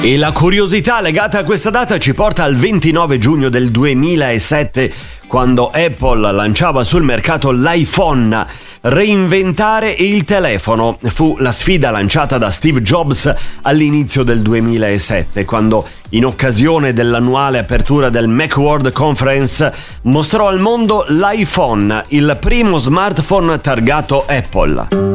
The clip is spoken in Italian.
E la curiosità legata a questa data ci porta al 29 giugno del 2007, quando Apple lanciava sul mercato l'iPhone. Reinventare il telefono fu la sfida lanciata da Steve Jobs all'inizio del 2007, quando in occasione dell'annuale apertura del Macworld Conference mostrò al mondo l'iPhone, il primo smartphone targato Apple.